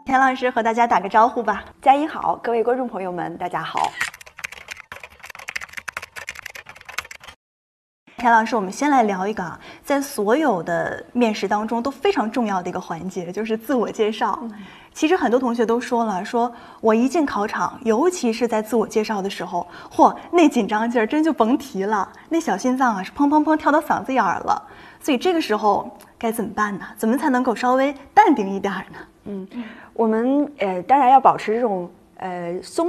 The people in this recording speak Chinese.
田老师和大家打个招呼吧。 佳怡好，各位观众朋友们，大家好。 田老师，我们先来聊一个在所有的面试当中都非常重要的一个环节，就是自我介绍。其实很多同学都说了，说我一进考场，尤其是在自我介绍的时候，嚯，那紧张劲儿真就甭提了，那小心脏啊是砰砰砰跳到嗓子眼儿了。所以这个时候该怎么办呢？怎么才能够稍微淡定一点呢？ 我们当然要保持这种松